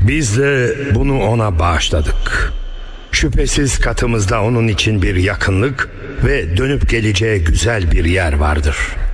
Biz de bunu ona bağışladık. Şüphesiz katımızda onun için bir yakınlık ve dönüp geleceği güzel bir yer vardır.